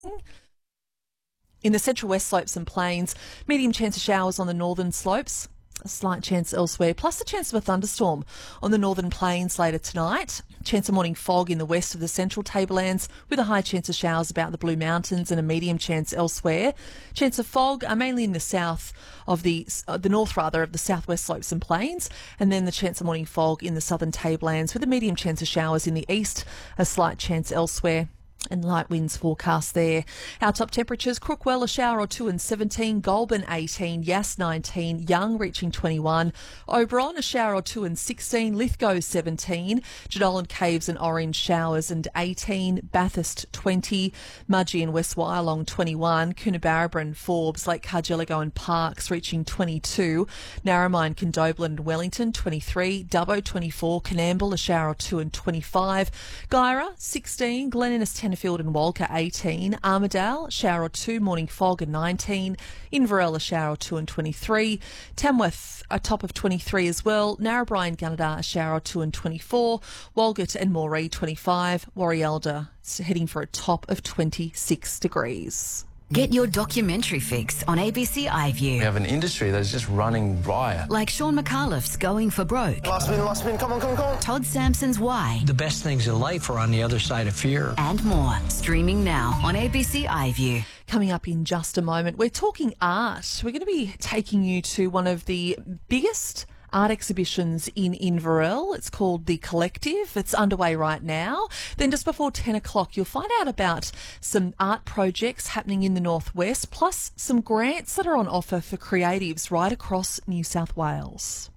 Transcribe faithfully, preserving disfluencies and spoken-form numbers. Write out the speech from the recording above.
In the central west slopes and plains, medium chance of showers on the northern slopes. A slight chance elsewhere, plus the chance of a thunderstorm on the northern plains later tonight. Chance of morning fog in the west of the central tablelands with a high chance of showers about the Blue Mountains and a medium chance elsewhere. Chance of fog are mainly in the south of the, uh, the north rather, of the southwest slopes and plains, and then the chance of morning fog in the southern tablelands with a medium chance of showers in the east, a slight chance elsewhere. And light winds forecast there. Our top temperatures: Crookwell a shower or two and seventeen, Goulburn eighteen, Yass nineteen, Young reaching twenty-one, Oberon a shower or two and sixteen, Lithgow seventeen, Jenolan Caves and Orange showers and eighteen, Bathurst twenty, Mudgee and West Wyalong twenty-one, Coonabarabran, Forbes, Lake Cargelligo and Parkes reaching twenty-two, Narromine, Condobolin and Wellington twenty-three, Dubbo twenty-four, Canamble a shower or two and twenty-five, Guyra sixteen, Glen Innes, Tenterfield and Walker eighteen, Armidale shower or two, morning fog and nineteen, Inverell a shower or two and twenty-three, Tamworth a top of twenty-three as well, Narrabri and Gunnedah a shower or two and twenty-four, Walgett and Moree twenty-five, Warialda heading for a top of twenty-six degrees. Get your documentary fix on A B C iView. We have an industry that is just running riot. Like Sean McAuliffe's Going for Broke. Last spin, last spin, come on, come on, come on. Todd Sampson's Why. The best things in life are on the other side of fear. And more. Streaming now on A B C iView. Coming up in just a moment, we're talking art. We're going to be taking you to one of the biggest art exhibitions in Inverell. It's called The Collective. It's underway right now. Then just before ten o'clock, you'll find out about some art projects happening in the Northwest, plus some grants that are on offer for creatives right across New South Wales.